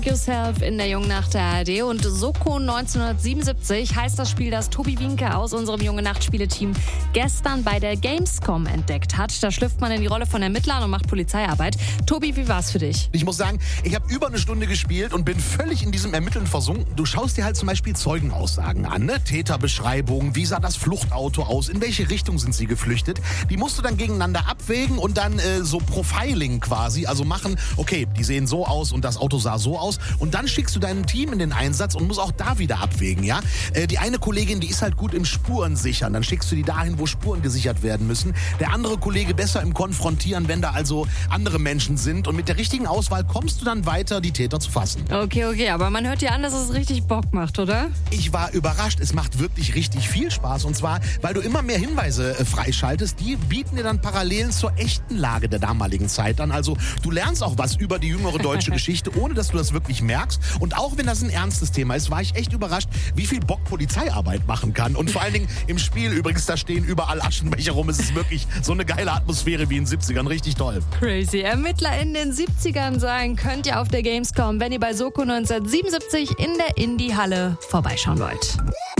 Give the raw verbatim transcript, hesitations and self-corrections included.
Yourself in der Jungen Nacht der A R D und Soko neunzehnhundertsiebenundsiebzig heißt das Spiel, das Tobi Wienke aus unserem Junge Nacht Spieleteam gestern bei der Gamescom entdeckt hat. Da schlüpft man in die Rolle von Ermittlern und macht Polizeiarbeit. Tobi, wie war's für dich? Ich muss sagen, ich habe über eine Stunde gespielt und bin völlig in diesem Ermitteln versunken. Du schaust dir halt zum Beispiel Zeugenaussagen an, ne? Täterbeschreibungen, wie sah das Fluchtauto aus, in welche Richtung sind sie geflüchtet. Die musst du dann gegeneinander abwägen und dann äh, so Profiling quasi, also machen, okay, die sehen so aus und das Auto sah so aus. Und dann schickst du dein Team in den Einsatz und musst auch da wieder abwägen, ja. Äh, die eine Kollegin, die ist halt gut im Spurensichern. Dann schickst du die dahin, wo Spuren gesichert werden müssen. Der andere Kollege besser im Konfrontieren, wenn da also andere Menschen sind. Und mit der richtigen Auswahl kommst du dann weiter, die Täter zu fassen. Okay, okay, aber man hört dir an, dass es richtig Bock macht, oder? Ich war überrascht. Es macht wirklich richtig viel Spaß. Und zwar, weil du immer mehr Hinweise äh, freischaltest. Die bieten dir dann Parallelen zur echten Lage der damaligen Zeit an. Also du lernst auch was über die jüngere deutsche Geschichte, ohne dass du das wirklich merkst. Und auch wenn das ein ernstes Thema ist, war ich echt überrascht, wie viel Bock Polizeiarbeit machen kann. Und vor allen Dingen im Spiel übrigens, da stehen überall Aschenbecher rum. Es ist wirklich so eine geile Atmosphäre wie in den siebzigern. Richtig toll. Crazy. Ermittler in den siebzigern sein könnt ihr auf der Gamescom, wenn ihr bei Soko neunzehnhundertsiebenundsiebzig in der Indie-Halle vorbeischauen wollt.